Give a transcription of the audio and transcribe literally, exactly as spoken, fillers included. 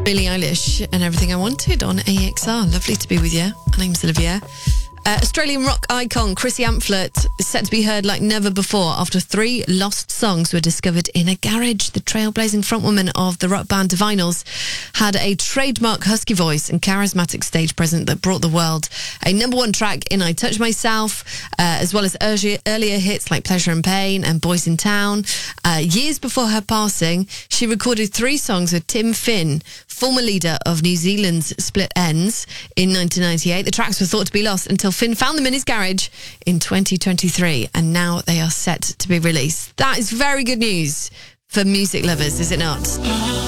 Billie Eilish and Everything I Wanted on A X R. Lovely to be with you. My name's Olivia. Uh, Australian rock icon Chrissy Amphlett is set to be heard like never before after three lost songs were discovered in a garage. The trailblazing frontwoman of the rock band Divinyls had a trademark husky voice and charismatic stage presence that brought the world a number one track in I Touch Myself, uh, as well as earlier, earlier hits like Pleasure and Pain and Boys in Town. Uh, years before her passing, she recorded three songs with Tim Finn, former leader of New Zealand's Split Enz, in nineteen ninety-eight. The tracks were thought to be lost until Finn found them in his garage in twenty twenty-three, and now they are set to be released. That is very good news for music lovers, is it not?